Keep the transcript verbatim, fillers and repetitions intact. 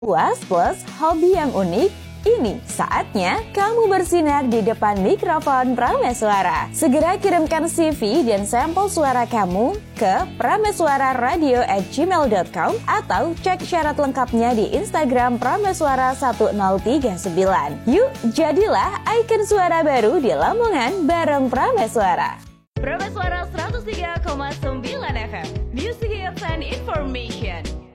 Puas plus hobi yang unik, ini saatnya kamu bersinar di depan mikrofon Prameswara. Segera kirimkan C V dan sampel suara kamu ke prameswararadio at gmail dot com atau cek syarat lengkapnya di Instagram Prameswara satu nol tiga sembilan. Yuk, jadilah ikon suara baru di Lamongan bareng Prameswara. Prameswara seratus tiga koma sembilan F M, Music Hits and Information.